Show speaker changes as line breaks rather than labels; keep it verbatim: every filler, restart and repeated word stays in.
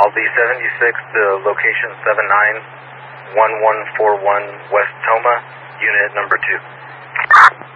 L B seventy-six to location seven nine one one four one West Toma, unit number two.